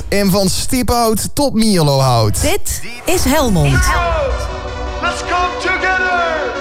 En van stiphout tot mierlohout. Dit is Helmond. Let's come together!